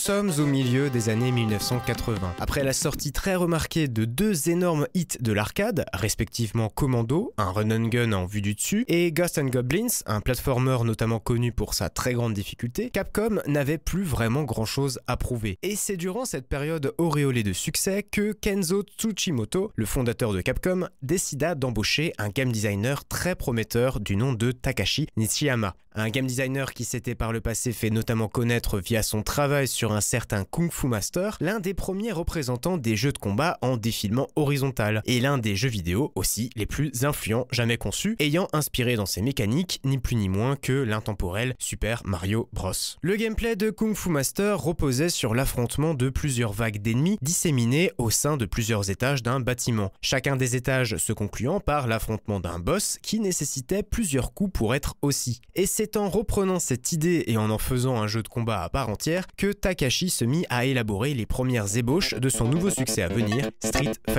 sommes au milieu des années 1980. Après la sortie très remarquée de deux énormes hits de l'arcade, respectivement Commando, un run and gun en vue du dessus, et Ghosts and Goblins, un platformer notamment connu pour sa très grande difficulté, Capcom n'avait plus vraiment grand chose à prouver. Et c'est durant cette période auréolée de succès que Kenzo Tsuchimoto, le fondateur de Capcom, décida d'embaucher un game designer très prometteur du nom de Takashi Nishiyama. Un game designer qui s'était par le passé fait notamment connaître via son travail sur un certain Kung Fu Master, l'un des premiers représentants des jeux de combat en défilement horizontal, et l'un des jeux vidéo aussi les plus influents jamais conçus, ayant inspiré dans ses mécaniques ni plus ni moins que l'intemporel Super Mario Bros. Le gameplay de Kung Fu Master reposait sur l'affrontement de plusieurs vagues d'ennemis disséminés au sein de plusieurs étages d'un bâtiment, chacun des étages se concluant par l'affrontement d'un boss qui nécessitait plusieurs coups pour être aussi. Et c'est en reprenant cette idée et en faisant un jeu de combat à part entière que Takashi se mit à élaborer les premières ébauches de son nouveau succès à venir, Street Fighter.